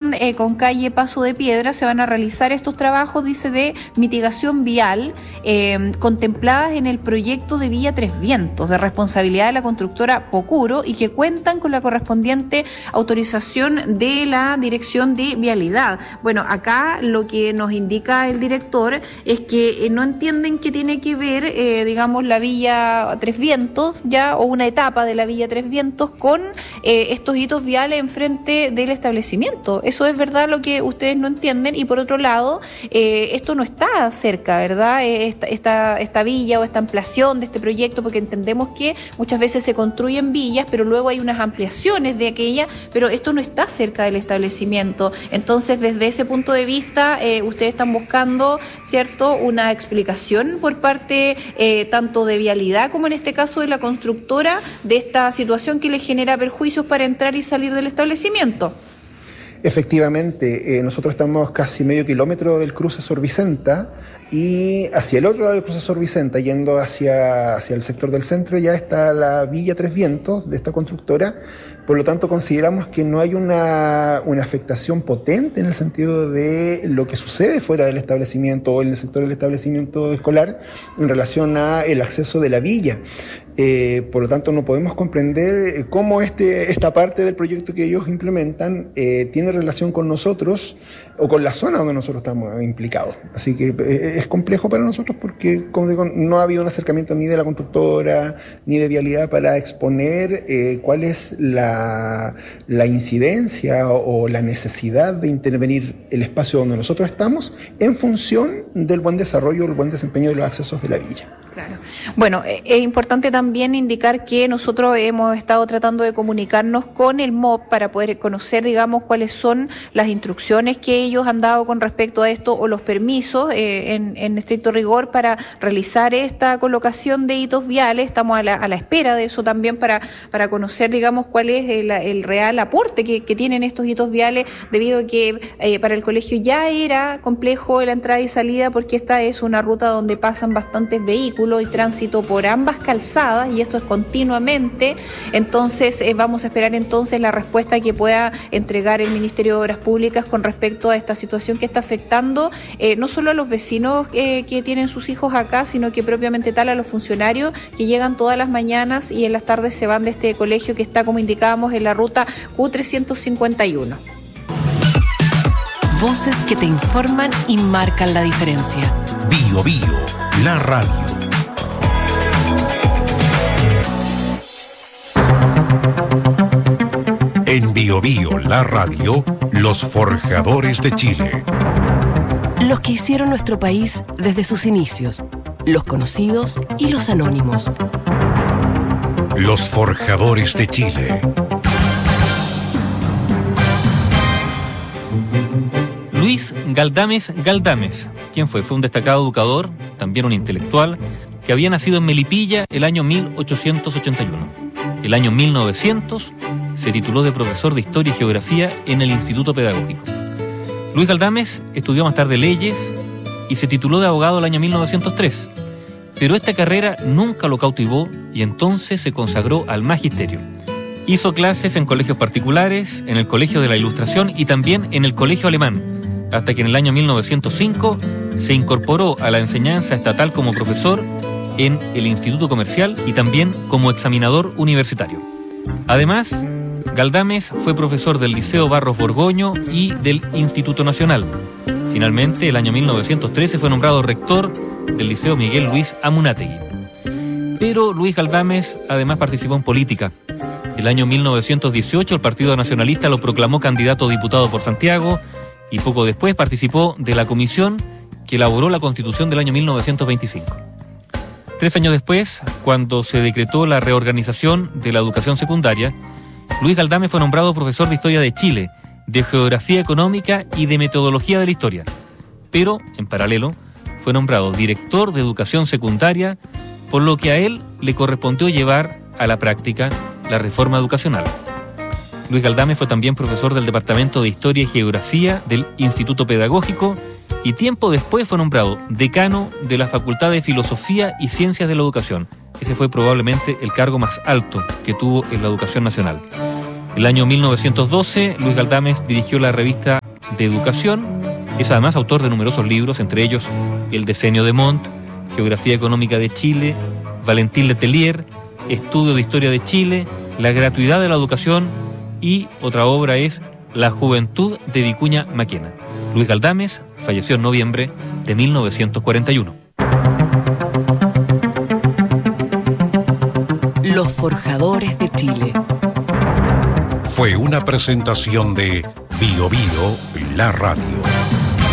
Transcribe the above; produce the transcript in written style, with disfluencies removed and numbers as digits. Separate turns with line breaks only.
intersección con calle Paso de Piedra se van a realizar estos trabajos, dice, de mitigación vial contempladas en el proyecto de Villa Tres Vientos, de responsabilidad de la constructora Pocuro, y que cuentan con la correspondiente autorización de la Dirección de Vialidad. Bueno, acá lo que nos indica el director es que no entienden que tiene que ver, digamos, la Villa Tres Vientos, ya, o una etapa de la Villa Tres Vientos con estos hitos viales enfrente del establecimiento. Eso es verdad lo que ustedes no entienden. Y por otro lado, esto no está cerca, ¿verdad? Esta villa o esta ampliación de este proyecto, porque entendemos que muchas veces se construyen villas, pero luego hay unas ampliaciones de aquella, pero esto no está cerca del establecimiento. Entonces, desde ese punto de vista, ustedes están buscando, ¿cierto?, una explicación por parte tanto de Vialidad como en este caso de la constructora de esta situación que les genera perjuicios para entrar y salir del establecimiento.
Efectivamente, nosotros estamos casi medio kilómetro del cruce Sor Vicenta, y hacia el otro lado del cruce Sor Vicenta, yendo hacia el sector del centro, ya está la Villa Tres Vientos de esta constructora. Por lo tanto, consideramos que no hay una afectación potente en el sentido de lo que sucede fuera del establecimiento o en el sector del establecimiento escolar en relación a el acceso de la villa. Por lo tanto, no podemos comprender cómo esta parte del proyecto que ellos implementan tiene relación con nosotros o con la zona donde nosotros estamos implicados. Así que es complejo para nosotros porque, como digo, no ha habido un acercamiento ni de la constructora ni de Vialidad para exponer cuál es la incidencia o la necesidad de intervenir el espacio donde nosotros estamos en función del buen desarrollo, el buen desempeño de los accesos de la villa.
Claro. Bueno, es importante también indicar que nosotros hemos estado tratando de comunicarnos con el MOP para poder conocer, digamos, cuáles son las instrucciones que ellos han dado con respecto a esto o los permisos en estricto rigor para realizar esta colocación de hitos viales. Estamos a la espera de eso también para conocer, digamos, cuál es el real aporte que tienen estos hitos viales, debido a que para el colegio ya era complejo la entrada y salida porque esta es una ruta donde pasan bastantes vehículos y tránsito por ambas calzadas, y esto es continuamente. Entonces vamos a esperar entonces la respuesta que pueda entregar el Ministerio de Obras Públicas con respecto a esta situación que está afectando no solo a los vecinos que tienen sus hijos acá, sino que propiamente tal a los funcionarios que llegan todas las mañanas y en las tardes se van de este colegio que está, como indicábamos, en la ruta Q351.
Voces que te informan y marcan la diferencia.
Bio Bio, la radio. En Bio Bio, la radio, los forjadores de Chile.
Los que hicieron nuestro país desde sus inicios, los conocidos y los anónimos.
Los forjadores de Chile.
Luis Galdames Galdames, ¿quién fue? Fue un destacado educador, también un intelectual, que había nacido en Melipilla el año 1881. El año 1900 se tituló de profesor de Historia y Geografía en el Instituto Pedagógico. Luis Galdames estudió más tarde leyes y se tituló de abogado el año 1903, pero esta carrera nunca lo cautivó y entonces se consagró al magisterio. Hizo clases en colegios particulares, en el Colegio de la Ilustración y también en el Colegio Alemán, hasta que en el año 1905 se incorporó a la enseñanza estatal como profesor en el Instituto Comercial y también como examinador universitario. Además, Galdames fue profesor del Liceo Barros Borgoño y del Instituto Nacional. Finalmente, el año 1913 fue nombrado rector del Liceo Miguel Luis Amunátegui. Pero Luis Galdames además participó en política. El año 1918 el Partido Nacionalista lo proclamó candidato a diputado por Santiago y poco después participó de la comisión que elaboró la Constitución del año 1925. 3 años después, cuando se decretó la reorganización de la educación secundaria, Luis Galdames fue nombrado profesor de Historia de Chile, de Geografía Económica y de Metodología de la Historia. Pero, en paralelo, fue nombrado director de Educación Secundaria, por lo que a él le correspondió llevar a la práctica la reforma educacional. Luis Galdames fue también profesor del Departamento de Historia y Geografía del Instituto Pedagógico y tiempo después fue nombrado decano de la Facultad de Filosofía y Ciencias de la Educación. Ese fue probablemente el cargo más alto que tuvo en la educación nacional. El año 1912, Luis Galdames dirigió la revista de educación. Es además autor de numerosos libros, entre ellos El Decenio de Montt, Geografía Económica de Chile, Valentín Letelier, Estudio de Historia de Chile, La gratuidad de la educación, y otra obra es La juventud de Vicuña Maquena. Luis Galdames falleció en noviembre de 1941.
Los Forjadores de Chile.
Fue una presentación de Bio Bio, la radio.